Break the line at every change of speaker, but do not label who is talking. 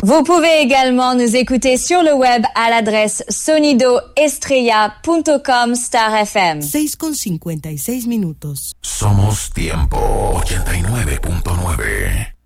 Vous pouvez également nous écouter sur le web à l'adresse sonidoestrella.com/FM.
6:56 minutos.
Somos Tiempo 89.9.